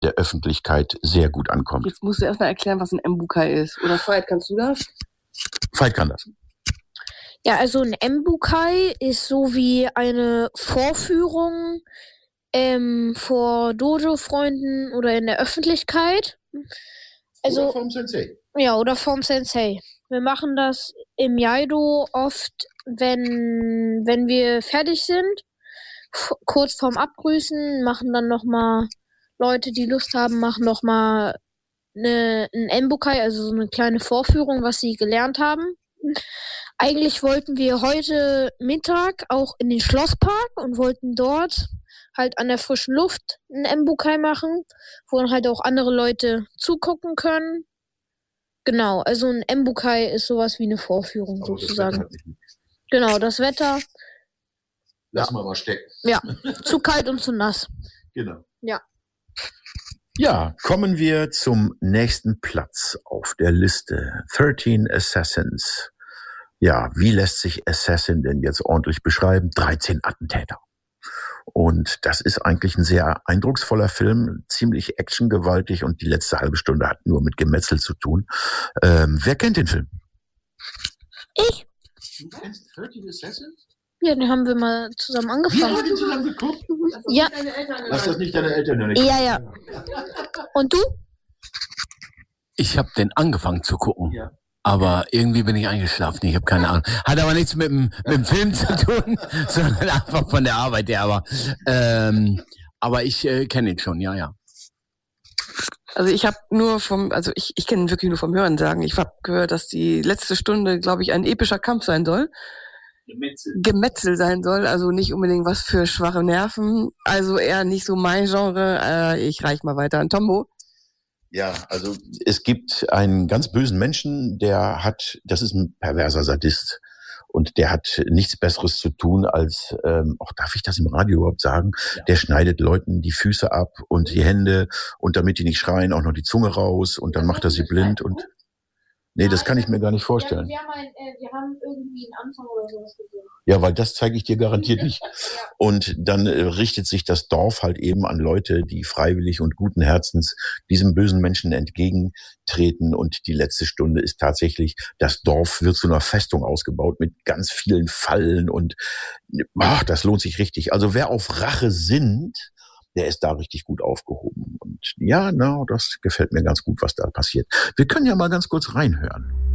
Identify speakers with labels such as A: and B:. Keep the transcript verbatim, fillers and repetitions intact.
A: der Öffentlichkeit sehr gut ankommt.
B: Jetzt musst du erstmal erklären, was ein Embukai ist. Oder Veit, kannst du das?
A: Veit kann das.
C: Ja, also ein Embukai ist so wie eine Vorführung ähm, vor Dojo-Freunden oder in der Öffentlichkeit. Also,
A: oder vom Sensei.
C: Ja, oder vom Sensei. Wir machen das im Jaido oft, wenn, wenn wir fertig sind, f- kurz vorm Abgrüßen, machen dann nochmal Leute, die Lust haben, machen nochmal eine, ein Embukai, also so eine kleine Vorführung, was sie gelernt haben. Eigentlich wollten wir heute Mittag auch in den Schlosspark und wollten dort halt an der frischen Luft einen Embukai machen, wo dann halt auch andere Leute zugucken können. Genau, also ein Embukai ist sowas wie eine Vorführung
A: Aber das
C: sozusagen.
A: Wetter hat nicht mitgespielt.
C: Genau, das Wetter,
A: Lass mal mal stecken.
C: ja, zu kalt und zu nass.
A: Genau.
C: Ja.
A: Ja, kommen wir zum nächsten Platz auf der Liste. thirteen Assassins. Ja, wie lässt sich Assassin denn jetzt ordentlich beschreiben? dreizehn Attentäter. Und das ist eigentlich ein sehr eindrucksvoller Film, ziemlich actiongewaltig und die letzte halbe Stunde hat nur mit Gemetzel zu tun. Ähm, wer kennt den Film?
C: Ich?
A: Du kennst thirteen Assassins?
C: Ja, den haben wir mal zusammen
A: Wir
C: angefangen.
A: haben den zusammen geguckt?
C: Ja.
A: Lass das nicht deine Eltern hören.
C: Ja, ja. Und du?
D: Ich habe den angefangen zu gucken.
A: Ja.
D: Aber irgendwie bin ich eingeschlafen. Ich habe keine Ahnung. Hat aber nichts mit dem, mit dem Film zu tun, sondern einfach von der Arbeit her. Aber, ähm, aber ich äh, kenne ihn schon, ja, ja.
B: Also ich habe nur vom, also ich, ich kenne ihn wirklich nur vom Hören sagen. Ich habe gehört, dass die letzte Stunde, glaube ich, ein epischer Kampf sein soll.
D: Gemetzel.
B: Gemetzel sein soll, also nicht unbedingt was für schwache Nerven. Also eher nicht so mein Genre. Äh, ich reich mal weiter an Tombo.
A: Ja, also es gibt einen ganz bösen Menschen, der hat, das ist ein perverser Sadist und der hat nichts Besseres zu tun als, ähm, auch darf ich das im Radio überhaupt sagen,
D: Ja.
A: Der schneidet Leuten die Füße ab und die Hände und damit die nicht schreien, auch noch die Zunge raus und dann macht er sie blind und nee, das kann ich mir gar nicht vorstellen.
C: Wir haben, ein, äh, wir haben irgendwie einen Anfang oder sowas gesehen.
A: Ja, weil das zeige ich dir garantiert nicht. Und dann äh, richtet sich das Dorf halt eben an Leute, die freiwillig und guten Herzens diesem bösen Menschen entgegentreten. Und die letzte Stunde ist tatsächlich, das Dorf wird zu einer Festung ausgebaut mit ganz vielen Fallen und ach, das lohnt sich richtig. Also wer auf Rache sinnt, der ist da richtig gut aufgehoben. Und ja, na, das gefällt mir ganz gut, was da passiert. Wir können ja mal ganz kurz reinhören.